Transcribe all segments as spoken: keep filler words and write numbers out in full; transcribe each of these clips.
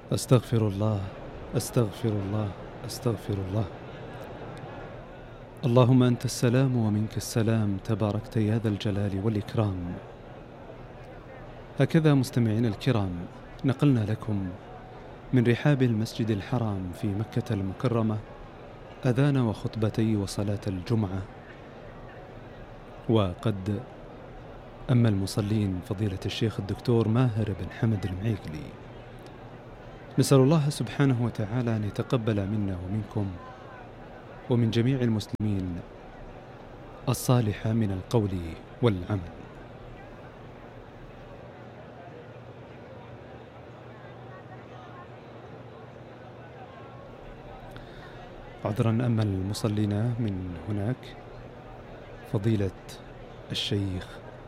أستغفر الله أستغفر الله أستغفر الله. اللهم أنت السلام ومنك السلام، تباركت يا ذا الجلال والإكرام. هكذا مستمعين الكرام، نقلنا لكم من رحاب المسجد الحرام في مكة المكرمة أذان وخطبتي وصلاة الجمعة، وقد أما المصلين فضيلة الشيخ الدكتور ماهر بن حمد المعيقلي. نسأل الله سبحانه وتعالى أن يتقبل منا ومنكم ومن جميع المسلمين الصالح من القول والعمل. عذرا أما المصلين من هناك فضيلة الشيخ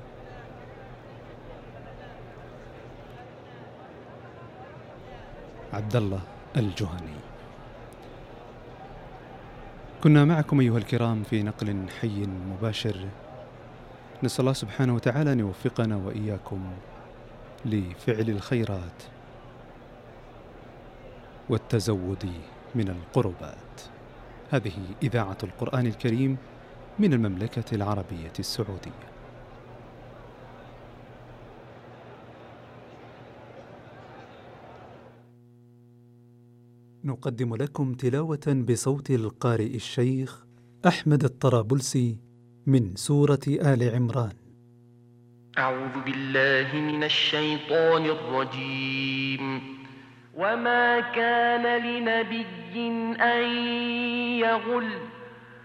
عبد الله الجهني. كنا معكم أيها الكرام في نقل حي مباشر، نسأل الله سبحانه وتعالى أن يوفقنا وإياكم لفعل الخيرات والتزود من القربات. هذه إذاعة القرآن الكريم من المملكة العربية السعودية. نقدم لكم تلاوة بصوت القارئ الشيخ أحمد الطرابلسي من سورة آل عمران. أعوذ بالله من الشيطان الرجيم. وما كان لنبي أن يغل